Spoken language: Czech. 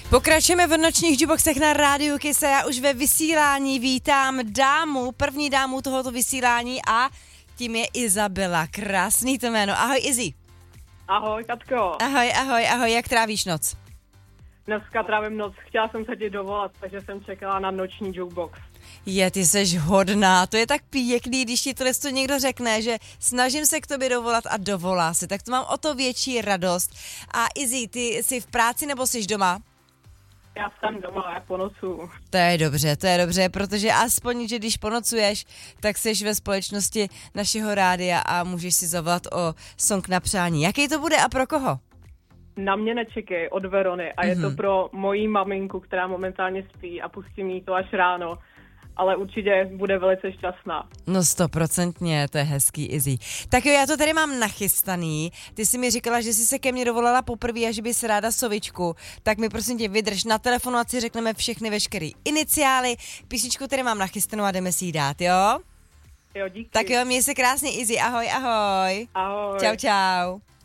Pokračujeme v nočních jukeboxech na rádiu Kiss a já už ve vysílání vítám první dámu tohoto vysílání a tím je Izabela. Krásný to jméno. Ahoj Izzy. Ahoj Katko. Ahoj, jak trávíš noc? Dneska trávím noc, chtěla jsem se ti dovolat, takže jsem čekala na noční jukebox. Ty seš hodná, to je tak pěkný, když ti to někdo řekne, že snažím se k tobě dovolat a dovolá se, tak to mám o to větší radost. A Izzy, ty jsi v práci nebo jsi doma? Já jsem doma, já ponocuju. To je dobře, protože aspoň, že když ponocuješ, tak jsi ve společnosti našeho rádia a můžeš si zavolat o song na přání. Jaký to bude a pro koho? Na mě nečekej od Verony a je to pro moji maminku, která momentálně spí a pustím jí to až ráno. Ale určitě bude velice šťastná. No 100%, to je hezký, Izzy. Tak jo, já to tady mám nachystaný. Ty jsi mi říkala, že jsi se ke mně dovolala poprvé a že bys ráda sovičku. Tak mi prosím tě vydrž na telefonu a si řekneme všechny veškeré iniciály. Písničku tady mám nachystanou a jdeme si ji dát, jo? Jo, díky. Tak jo, měj se krásně, Izzy. Ahoj. Ahoj. Čau.